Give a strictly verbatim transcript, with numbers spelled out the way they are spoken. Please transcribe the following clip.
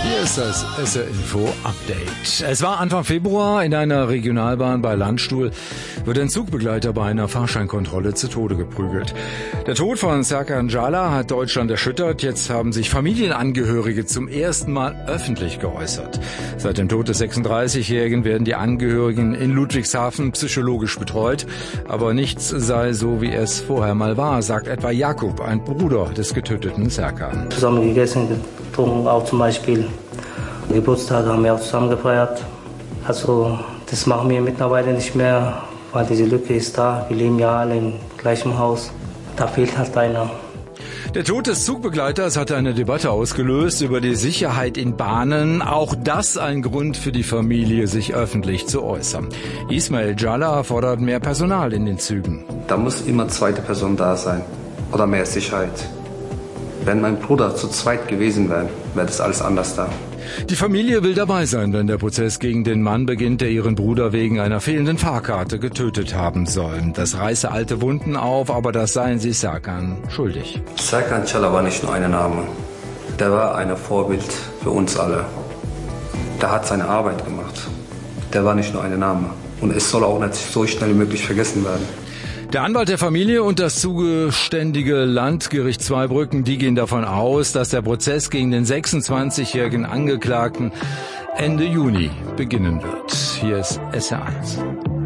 Hier ist das S R Info Update. Es war Anfang Februar in einer Regionalbahn bei Landstuhl, wird ein Zugbegleiter bei einer Fahrscheinkontrolle zu Tode geprügelt. Der Tod von Serkan Jala hat Deutschland erschüttert. Jetzt haben sich Familienangehörige zum ersten Mal öffentlich geäußert. Seit dem Tod des sechsunddreißigjährigen werden die Angehörigen in Ludwigshafen psychologisch betreut. Aber nichts sei so, wie es vorher mal war, sagt etwa Jakub, ein Bruder des getöteten Serkan. Zusammen gegessen, getrunken, auch zum Beispiel Geburtstage haben wir auch zusammen gefeiert. Also das machen wir mittlerweile nicht mehr, weil diese Lücke ist da. Wir leben ja alle im gleichen Haus. Da fehlt halt einer. Der Tod des Zugbegleiters hat eine Debatte ausgelöst über die Sicherheit in Bahnen. Auch das ein Grund für die Familie, sich öffentlich zu äußern. Ismail Jala fordert mehr Personal in den Zügen. Da muss immer zweite Person da sein oder mehr Sicherheit. Wenn mein Bruder zu zweit gewesen wäre, wäre das alles anders da. Die Familie will dabei sein, wenn der Prozess gegen den Mann beginnt, der ihren Bruder wegen einer fehlenden Fahrkarte getötet haben soll. Das reiße alte Wunden auf, aber das seien sie Serkan schuldig. Serkan Jala war nicht nur ein Name. Der war ein Vorbild für uns alle. Der hat seine Arbeit gemacht. Der war nicht nur ein Name. Und es soll auch nicht so schnell wie möglich vergessen werden. Der Anwalt der Familie und das zugeständige Landgericht Zweibrücken, die gehen davon aus, dass der Prozess gegen den sechsundzwanzigjährigen Angeklagten Ende Juni beginnen wird. Hier ist S R eins.